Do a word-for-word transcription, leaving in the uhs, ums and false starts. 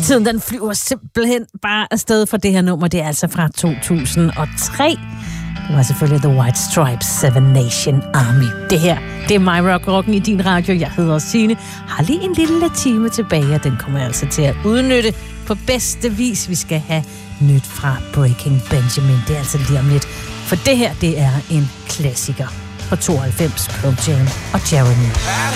Tiden den flyver simpelthen bare afsted for det her nummer. Det er altså fra to tusind og tre. Det var selvfølgelig The White Stripes, Seven Nation Army. Det her, det er My Rock Rocken i din radio. Jeg hedder Signe. Har lige en lille time tilbage, og den kommer jeg altså til at udnytte på bedste vis. Vi skal have nyt fra Breaking Benjamin. Det er altså lige om lidt. For det her, det er en klassiker fra tooghalvfems, Pearl Jam og Jeremy.